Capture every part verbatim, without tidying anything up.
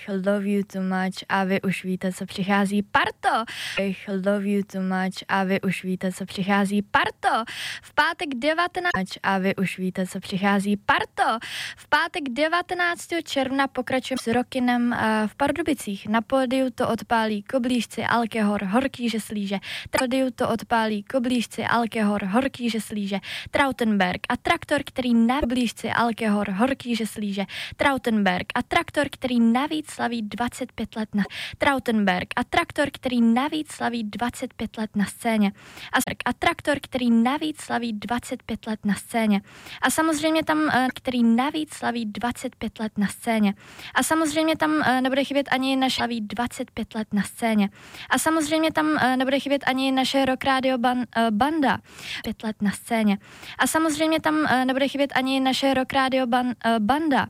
love you too much a vy už víte, co přichází parto. Love you too much a vy už víte, co přichází parto. V pátek devatenáctého a vy už víte, co přichází parto. V pátek devatenáctého června pokračujeme s Rockinem v Pardubicích. Na pódiu to odpálí Koblížci, Alkehor, Horký Žeslíže. Na pódiu to odpálí Koblížci, Alkehor, Horký Žeslíže, Trautenberg a traktor, který na Koblížci, Alkehor, Horký Žeslíže, Trautenberg a traktor, který navíc slaví dvacet pět let na Trautenberg a traktor, který navíc slaví dvacet pět let na scéně. A, a traktor, který navíc slaví dvacet pět let na scéně. A samozřejmě tam, který navíc slaví dvacet pět let na scéně. A samozřejmě tam nebude chybět ani naše slaví dvacet pět let na scéně. A samozřejmě tam nebude chybět ani naše Rock Radio ban, banda pět let na scéně. A samozřejmě tam nebude chybět ani naše Rock Radio ban, banda.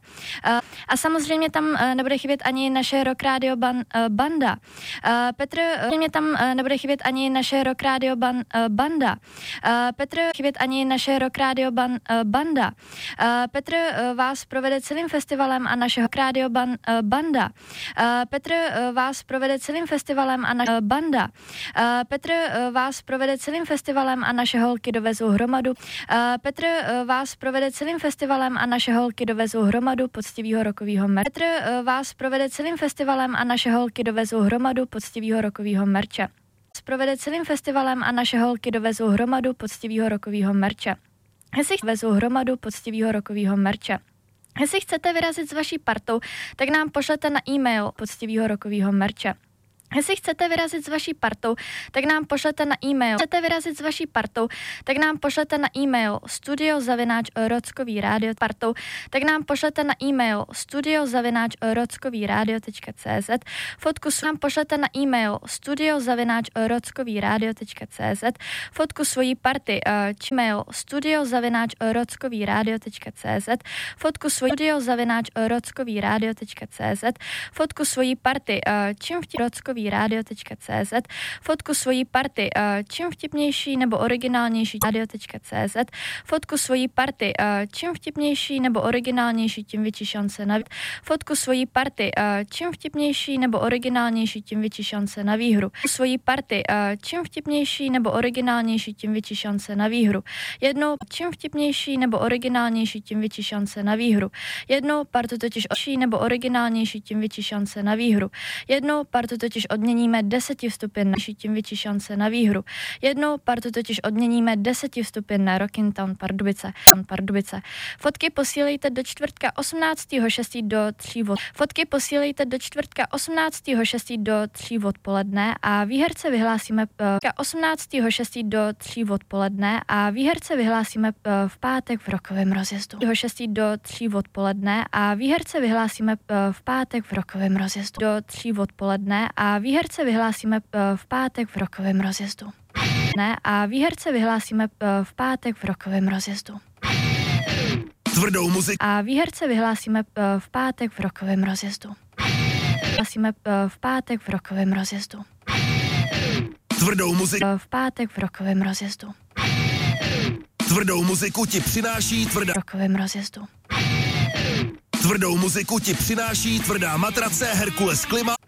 A samozřejmě tam nebude chybět ani naše Rock Radio ban, banda. Petr, samozřejmě tam nebude chybět ani naše Rock Radio ban, banda. Petr, chybět ani naše Rock Radio ban, banda. Petr vás provede celým festivalem a naše Rock Radio ban, banda. Petr vás provede celým festivalem a naše banda. Petr vás provede celým festivalem a naše holky dovezou hromadu. Petr vás provede celým festivalem a naše holky dovezou hromadu poctivýho rokovýho merče. Petr vás provede celým festivalem a naše holky dovezou hromadu poctivýho rokovýho merče. Provede celým festivalem a naše holky dovezou hromadu poctivýho rokovýho merče. Jestli vezou hromadu poctivýho rokovýho merče. Jestli chcete vyrazit s vaší partou, tak nám pošlete na e-mail poctivýho rokovýho merče. Jestli chcete vyrazit s vaší partou, tak nám pošlete na e-mail. Chcete vyrazit s vaší partou, tak nám pošlete na e-mail studio zavináč rockový rádio partou, tak nám pošlete na e-mail studio zavináč rockový rádio tečka cz. Fotku nám pošlete na e-mail studio zavináč rockový rádio tečka cz. Fotku svojí party e-mail studio zavináč rockový rádio tečka cz. Fotku svojí studio zavináč rockový rádio tečka cz. Fotku svojí party čím vtip rockový rádio tečka cz. Fotku svojí party čím vtipnější nebo originálnější rádio tečka cz. Fotku svojí party čím vtipnější nebo originálnější, tím větší šance na Fotku svojí party čím vtipnější nebo originálnější, tím větší šance na výhru. Svojí party čím vtipnější nebo originálnější, tím větší šance na výhru. Jednou čím vtipnější nebo originálnější, tím větší šance na výhru. Jednou partu totiž oší nebo originálnější, tím větší šance na výhru. Jednou partu totiž odměníme deseti vstupy na tím větší šance na výhru. Jednou partu totiž odměníme deseti vstupy na Rockin' Town Pardubice. Pardubice. Fotky posílejte do čtvrtka osmnáctého šestého do tří od. Fotky posílejte do čtvrtka osmnáctého šestého do tří odpoledne a výherce vyhlásíme osmnáctého šestého do tří odpoledne a výherce vyhlásíme v pátek v rokovém rozjezdu. šestého do tří odpoledne a výherce vyhlásíme v pátek v rokovém rozjezdu. Do tří odpoledne a výherce vyhlásíme v pátek v rokovém rozjezdu. Ne, a výherce vyhlásíme v pátek v rokovém rozjezdu. Tvrdou muziku. A výherce vyhlásíme v pátek v rokovém rozjezdu. Vyhlásíme v pátek v rokovém rozjezdu. Tvrdou muziku. V pátek v rokovém rozjezdu. Tvrdou muziku ti přináší tvrdá. V rokovém rozjezdu. Tvrdou muziku ti přináší tvrdá matrace Herkules Klima.